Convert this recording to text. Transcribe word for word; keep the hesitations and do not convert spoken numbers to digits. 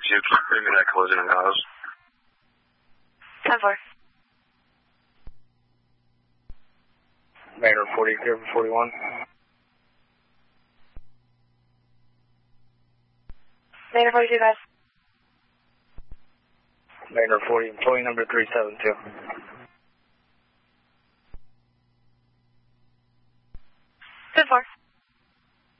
forty-two, can you bring me that collision in Gatos? ten four. Maynard forty, clear for forty-one. Maynard forty-two, guys. Maynard forty, employee number three seven two.